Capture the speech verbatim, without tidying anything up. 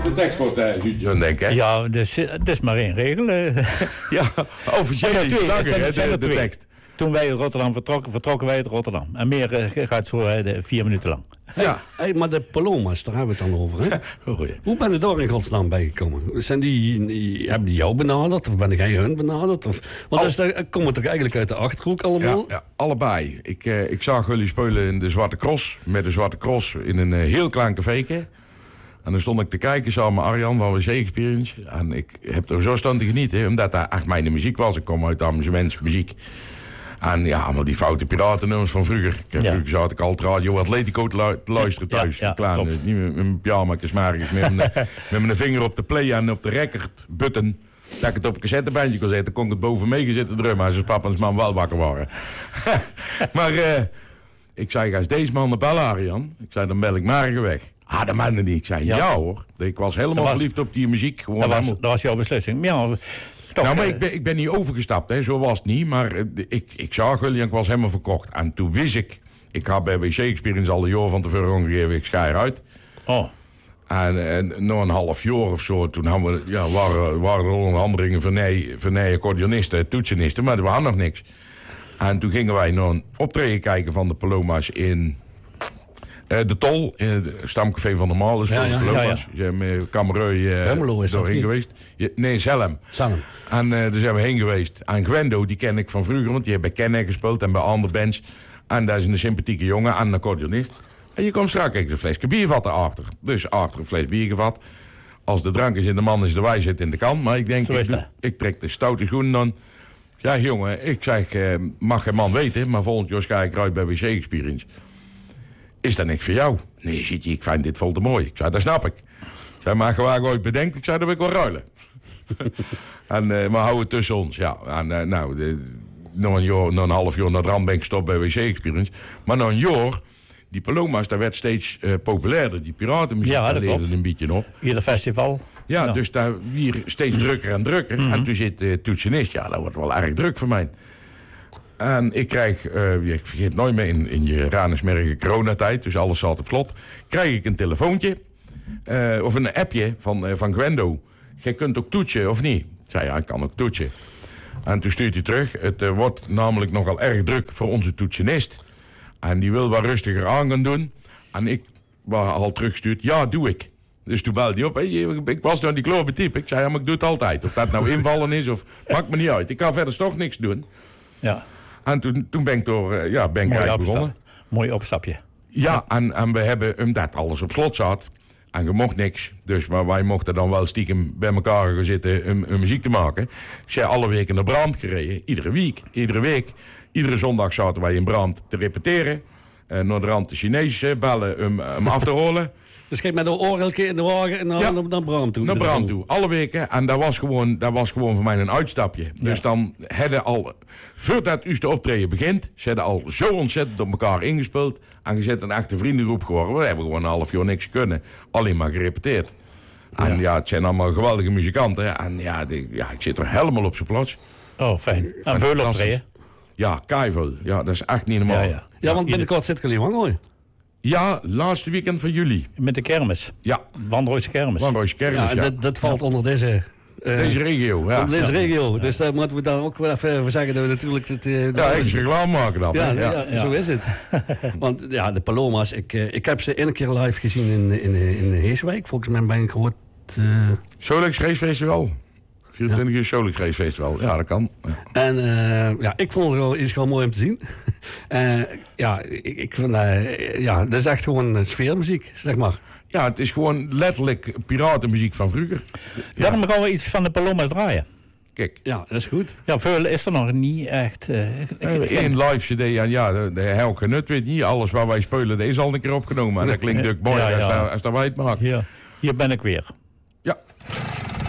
de tekst voor het uh, denken, hè? Ja, dus, het is maar één regel. Ja, officieel is het langer, hè, de, de tekst. Toen wij uit Rotterdam vertrokken, vertrokken wij uit Rotterdam. En meer uh, gaat zo uh, de, vier minuten lang. Ja. Hey, maar de Palomas, daar hebben we het dan over, hè? Oh, ja. Hoe ben je daar in godsnaam bij gekomen? Zijn die, die, hebben die jou benaderd? Of ben jij hun benaderd? Of, want is dat, komen toch eigenlijk uit de Achterhoek allemaal? Ja, ja, allebei. Ik, uh, ik zag jullie spelen in de Zwarte Cross. Met de Zwarte Cross in een uh, heel klein caféke. En dan stond ik te kijken samen met Arjan van W C Experience. En ik heb er zo staan te genieten, omdat dat echt mijn muziek was. Ik kom uit amusementsmuziek. En ja, allemaal die foute piratennummers van vroeger. Ja. Vroeger zat ik altijd Radio Atletico te, lu- te luisteren thuis. Ja, ja, Klaar, niet met mijn pyjama, maar met mijn, met mijn vinger op de play en op de record button. Dat ik het op een cassettebandje kon zetten, kon ik het boven mee zitten drummen. Als papa en man wel wakker waren. Maar uh, ik zei, ga eens deze man naar bellen, Arjan. Ik zei, dan bel ik morgen weg. Ah, dat meende niet. Ik zei, ja, ja hoor. Ik was helemaal was, verliefd op die muziek. Gewoon dat, was, helemaal... dat was jouw beslissing. Ja, toch, nou, maar ik ben, ik ben niet overgestapt, hè. Zo was het niet. Maar uh, ik, ik zag jullie en ik was helemaal verkocht. En toen wist ik, ik had bij W C Experience al een jaar van tevoren ongegeven, ik schaar uit. Oh. En, en nog een half jaar of zo, toen hadden we, ja, waren, waren er onderhandelingen van nee, van nee accordeonisten, toetsenisten, maar er was nog niks. En toen gingen wij naar een optreden kijken van de Palomas in uh, de Tol, in het stamcafé van de Malen. Ja, ja, Palomas. ja, ja. Ze zijn met Kamereu uh, is doorheen geweest. Ja, nee, Zelm. Zelm. En uh, daar zijn we heen geweest. En Gwendo, die ken ik van vroeger, want die heeft bij Kenner gespeeld en bij andere bands. En daar is een sympathieke jongen en een accordeonist. En je komt straks een flesje bier vatten achter. Dus achter een fles bier gevat. Als de drank is in de man, is de wijsheid in de kan. Maar ik denk, ik, doe, ik trek de stoute schoenen dan. Ja, jongen, ik zeg, eh, mag geen man weten, maar volgend jaar ga ik eruit bij W C Experience. Is dat niks voor jou? Nee, ziet je, ik vind dit vol te mooi. Ik zei, dat snap ik. Ik zei, maar waar ik ooit bedenkt, ik zei, dan wil ik wel ruilen. en, uh, maar hou het tussen ons, ja. En, uh, nou, de, nog, een jaar, nog een half jaar naar de rand ben ik gestopt bij W C Experience. Maar nog een jaar... Die Palomas, dat werd steeds uh, populairder. Die piratenmuziek, ja, daar leerde een beetje op. Ieder festival. Ja, ja. Dus daar weer steeds drukker en drukker. Mm-hmm. En toen zit de uh, toetsenist. Ja, dat wordt wel erg druk voor mij. En ik krijg, uh, ik vergeet nooit meer, in, in je ranismerige coronatijd, dus alles zat op slot, krijg ik een telefoontje, uh, of een appje van, uh, van Gwendo. Jij kunt ook toetsen, of niet? Ik zei, ja, ik kan ook toetsen. En toen stuurt hij terug. Het uh, wordt namelijk nogal erg druk voor onze toetsenist. En die wil wat rustiger aan gaan doen. En ik was al teruggestuurd. Ja, doe ik. Dus toen belde hij op. Hey, ik was nou die klobe type. Ik zei, ja, maar ik doe het altijd. Of dat nou invallen is, of maakt me niet uit. Ik kan verder toch niks doen. Ja. En toen, toen ben ik door, uh, ja, ben ik eigenlijk begonnen. Mooi opstapje. Ja, en, en we hebben, omdat alles op slot zat. En je mocht niks. Dus maar wij mochten dan wel stiekem bij elkaar gaan zitten een, een muziek te maken. Zij alle weken naar Brand gereden. Iedere week. Iedere week. Iedere zondag zaten wij in Brand te repeteren. Uh, naar de rand de Chinezen bellen om hem af te rollen. Dus kijk met de oor elke keer in de wagen en dan ja, naar Brand toe. Naar Brand toe, alle weken. En dat was gewoon, dat was gewoon voor mij een uitstapje. Ja. Dus dan hadden al, voordat u de optreden begint, ze hadden al zo ontzettend op elkaar ingespeeld. En je zit een echte vriendengroep geworden. We hebben gewoon een half jaar niks kunnen. Alleen maar gerepeteerd. En ja, ja het zijn allemaal geweldige muzikanten. En ja, die, ja ik zit er helemaal op zijn plaats. Oh, fijn. En veel optreden. Ja, keiveel. Ja, dat is echt niet normaal. Ja, ja. ja want binnenkort zit ik al in Wangooi. Ja, laatste weekend van juli. Met de kermis. Ja. Wanrooise kermis. Wanrooise kermis, ja. En ja. Dat, dat valt ja. onder deze... Uh, deze regio, ja. Onder deze ja. regio. Ja. Dus daar moeten we dan ook wel even zeggen dat we natuurlijk... Het, uh, ja, ik reclame maken dan. Ja, ja, ja, ja, zo is het. Want ja, de Palomas, ik, uh, ik heb ze één keer live gezien in, in, in Heeswijk. Volgens mij ben ik gehoord... Uh... Solex Race Festival. vierentwintig uur ja. Solex Race Festival. Ja, dat kan. Ja. En uh, ja, ik vond het wel iets gewoon mooi om te zien. uh, ja, ik, ik vind uh, ja, dat is echt gewoon sfeermuziek, zeg maar. Ja, het is gewoon letterlijk piratenmuziek van vroeger. Ja. Daarom gaan we iets van de Palomas draaien. Kijk. Ja, dat is goed. Ja, veel is er nog niet echt... Uh, Eén live cd en ja, de, de Helke Nut weet niet. Alles waar wij spelen, dat is al een keer opgenomen. En dat klinkt ook mooi ja, ja. als, als dat wij het maken. Ja. Hier ben ik weer.